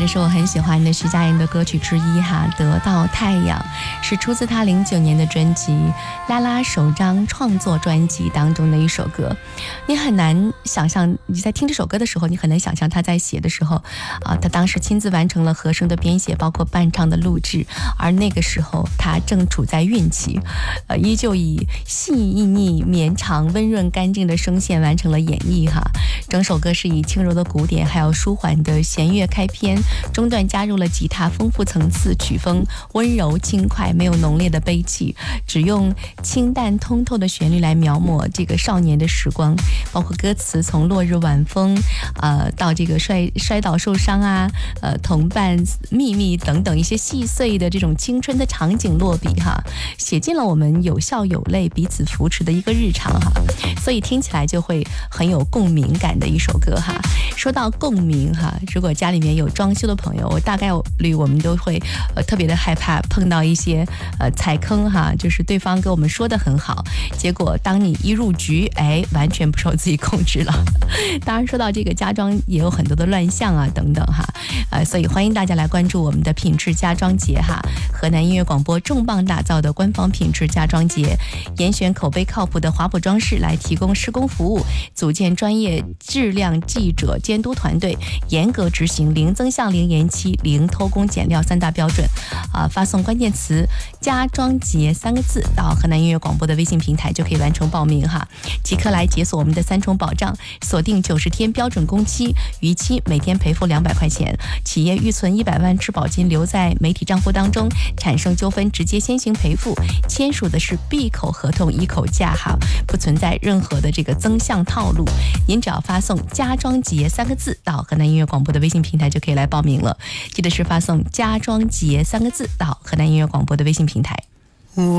这是我很喜欢的徐佳莹的歌曲之一哈，《得到太阳》是出自她09年的专辑《拉拉》首张创作专辑当中的一首歌。你很难想象，你在听这首歌的时候，你很难想象她在写的时候她当时亲自完成了和声的编写，包括伴唱的录制，而那个时候她正处在孕期，依旧以细腻绵长、温润干净的声线完成了演绎哈。整首歌是以轻柔的鼓点还有舒缓的弦乐开篇，中段加入了吉他，丰富层次，曲风温柔轻快，没有浓烈的悲戚，只用清淡通透的旋律来描摹这个少年的时光，包括歌词从落日晚风到这个摔倒受伤同伴秘密等等一些细碎的这种青春的场景落笔哈，写进了我们有笑有泪彼此扶持的一个日常哈，所以听起来就会很有共鸣感的一首歌哈。说到共鸣哈，如果家里面有装修的朋友，大概率我们都会特别的害怕碰到一些踩坑哈，就是对方跟我们说的很好，结果当你一入局完全不受自己控制了。当然说到这个家装也有很多的乱象等等哈，所以欢迎大家来关注我们的品质家装节哈，河南音乐广播重磅打造的官方品质家装节，严选口碑靠谱的华普装饰来提供施工服务，组建专业质量记者监督团队，严格执行零增项、零延期、零偷工减料3大标准发送关键词家装节3个字到河南音乐广播的微信平台就可以完成报名哈，即刻来解锁我们的3重保障，锁定90天标准工期，逾期每天赔付200块钱，企业预存100万质保金留在媒体账户当中，产生纠纷直接先行赔付，签署的是闭口合同一口价哈，不存在任何的这个增项套路，您只要发送家装节3个字到河南音乐广播的微信平台就可以来报名了，记得是发送家装节3个字到河南音乐广播的微信平台。